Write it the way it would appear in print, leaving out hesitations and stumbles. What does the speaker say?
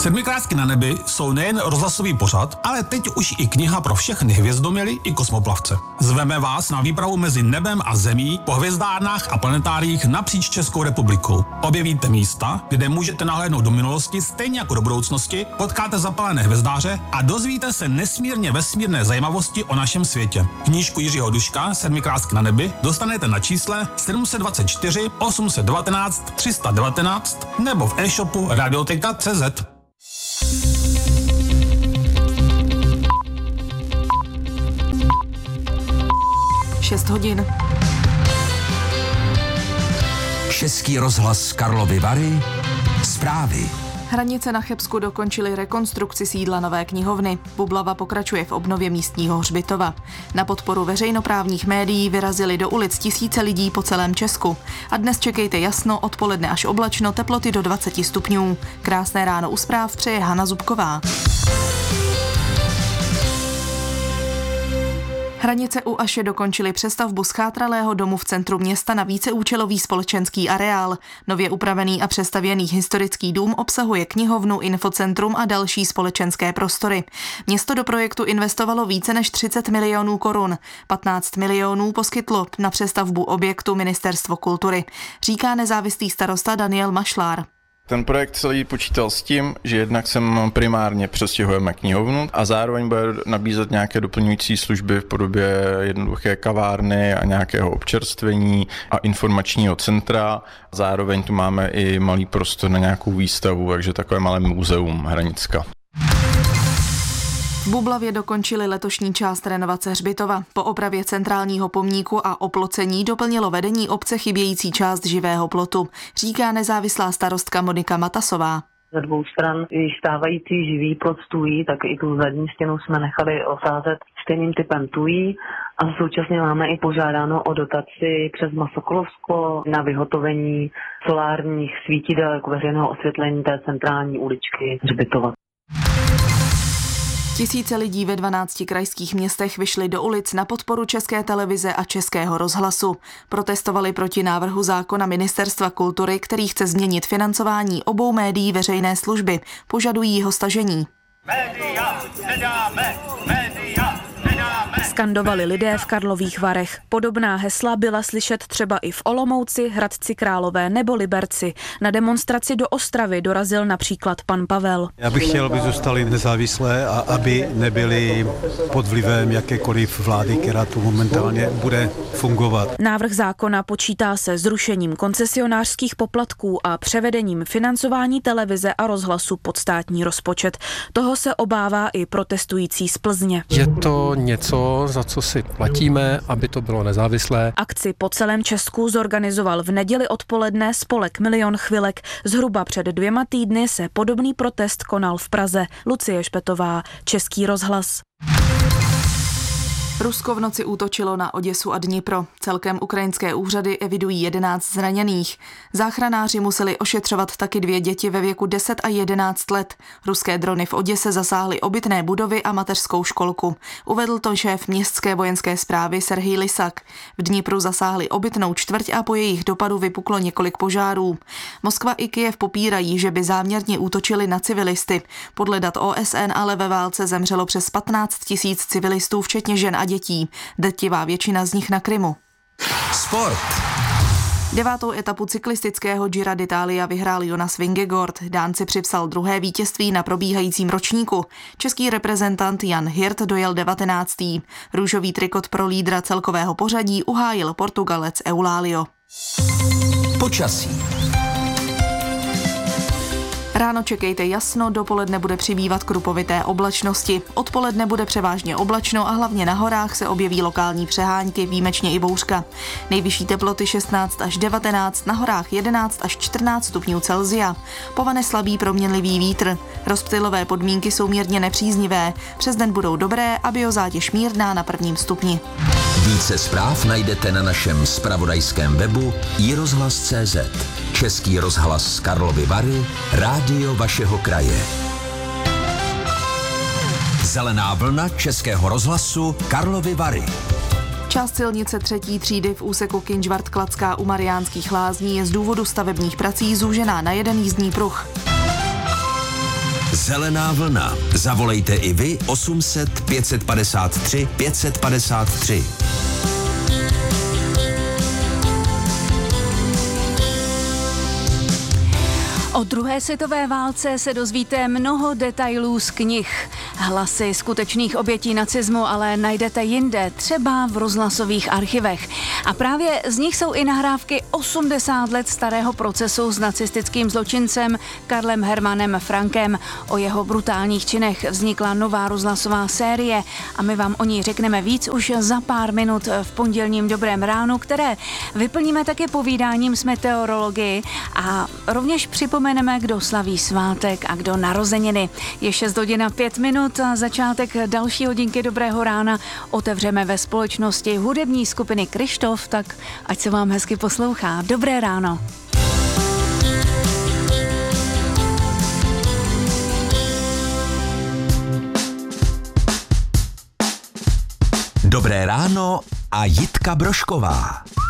Sedmikrátky na nebi jsou nejen rozhlasový pořad, ale teď už i kniha pro všechny hvězdoměry i kosmoplavce. Zveme vás na výpravu mezi nebem a zemí po hvězdárnách a planetáriích napříč Českou republikou. Objevíte místa, kde můžete nahlédnout do minulosti stejně jako do budoucnosti, potkáte zapalené hvězdáře a dozvíte se nesmírně vesmírné zajímavosti o našem světě. Knížku Jiřího Duška Sedmikrátky na nebi dostanete na čísle 724 819 319 nebo v e-shopu Radioteka.cz. 6 hodin. Český rozhlas Karlovy Vary. Zprávy. Hranice na Chebsku dokončily rekonstrukci sídla nové knihovny. Bublava pokračuje v obnově místního hřbitova. Na podporu veřejnoprávních médií vyrazili do ulic tisíce lidí po celém Česku. A dnes čekejte jasno, odpoledne až oblačno, teploty do 20 stupňů. Krásné ráno u zpráv přeje Hana Zubková. Hranice u Aše dokončily přestavbu schátralého domu v centru města na víceúčelový společenský areál. Nově upravený a přestavěný historický dům obsahuje knihovnu, infocentrum a další společenské prostory. Město do projektu investovalo více než 30 milionů korun. 15 milionů poskytlo na přestavbu objektu Ministerstvo kultury, říká nezávislý starosta Daniel Mašlár. Ten projekt celý počítal s tím, že jednak sem primárně přestěhujeme knihovnu a zároveň bude nabízet nějaké doplňující služby v podobě jednoduché kavárny a nějakého občerstvení a informačního centra. Zároveň tu máme i malý prostor na nějakou výstavu, takže takové malé muzeum Hranicka. V Bublavě dokončili letošní část renovace hřbitova. Po opravě centrálního pomníku a oplocení doplnilo vedení obce chybějící část živého plotu, říká nezávislá starostka Monika Matasová. Ze dvou stran i stávající živý plot tují, tak i tu zadní stěnu jsme nechali osázet stejným typem tují a současně máme i požádáno o dotaci přes Masokolovsko na vyhotovení solárních svítidel k veřejného osvětlení té centrální uličky hřbitova. Tisíce lidí ve 12 krajských městech vyšli do ulic na podporu České televize a Českého rozhlasu. Protestovali proti návrhu zákona Ministerstva kultury, který chce změnit financování obou médií veřejné služby. Požadují jeho stažení. Média nedáme, média nedáme. Skandovali lidé v Karlových Varech. Podobná hesla byla slyšet třeba i v Olomouci, Hradci Králové nebo Liberci. Na demonstraci do Ostravy dorazil například pan Pavel. Já bych chtěl, aby zůstali nezávislé a aby nebyli pod vlivem jakékoliv vlády, která tu momentálně bude fungovat. Návrh zákona počítá se zrušením koncesionářských poplatků a převedením financování televize a rozhlasu pod státní rozpočet. Toho se obává i protestující z Plzně. Je to něco, za co si platíme, aby to bylo nezávislé. Akci po celém Česku zorganizoval v neděli odpoledne spolek Milion chvilek. Zhruba před 2 týdny se podobný protest konal v Praze. Lucie Špetová, Český rozhlas. Rusko v noci útočilo na Oděsu a Dnipro. Celkem ukrajinské úřady evidují 11 zraněných. Záchranáři museli ošetřovat taky 2 děti ve věku 10 a 11 let. Ruské drony v Oděse zasáhly obytné budovy a mateřskou školku. Uvedl to šéf městské vojenské správy Serhij Lysak. V Dnipru zasáhli obytnou čtvrť a po jejich dopadu vypuklo několik požárů. Moskva i Kyjev popírají, že by záměrně útočili na civilisty. Podle dat OSN ale ve válce zemřelo přes 15 000 civilistů, včetně žen a dětí. Drtivá většina z nich na Krymu. Sport. 9. etapu cyklistického Gira d'Italia vyhrál Jonas Vingegaard. Dán si připsal 2. vítězství na probíhajícím ročníku. Český reprezentant Jan Hirt dojel 19. Růžový trikot pro lídra celkového pořadí uhájil Portugalec Eulálio. Počasí. Ráno čekejte jasno, dopoledne bude přibývat krupovité oblačnosti. Odpoledne bude převážně oblačno a hlavně na horách se objeví lokální přehánky, výjimečně i bouřka. Nejvyšší teploty 16 až 19, na horách 11 až 14 stupňů Celsia. Povane slabý proměnlivý vítr. Rozptylové podmínky jsou mírně nepříznivé. Přes den budou dobré a biozátěž mírná na 1. stupni. Více zpráv najdete na našem zpravodajském webu iRozhlas.cz. Český rozhlas Karlovy Vary, rádio vašeho kraje. Zelená vlna Českého rozhlasu Karlovy Vary. Část silnice 3. třídy v úseku Kynžvart-Kladská u Mariánských Lázní je z důvodu stavebních prací zúžená na jeden jízdní pruh. Zelená vlna. Zavolejte i vy 800 553 553. O druhé světové válce se dozvíte mnoho detailů z knih. Hlasy skutečných obětí nacismu ale najdete jinde, třeba v rozhlasových archivech. A právě z nich jsou i nahrávky 80 let starého procesu s nacistickým zločincem Karlem Hermannem Frankem. O jeho brutálních činech vznikla nová rozhlasová série a my vám o ní řekneme víc už za pár minut v pondělním Dobrém ránu, které vyplníme také povídáním s meteorology a rovněž připomeneme, kdo slaví svátek a kdo narozeniny. Je 6:05 a začátek další hodinky Dobrého rána otevřeme ve společnosti hudební skupiny Kryštof, tak ať se vám hezky poslouchá. Dobré ráno. Dobré ráno a Jitka Brožková.